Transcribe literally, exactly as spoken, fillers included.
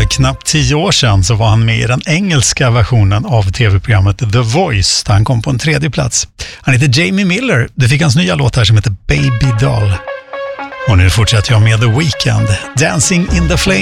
knappt tio år sedan så var han med i den engelska versionen av tv-programmet The Voice där han kom på en tredje plats. Han heter Jamie Miller. Det fick hans nya låt här som heter Baby Doll. Och nu fortsätter jag med The Weeknd, Dancing in the Flame.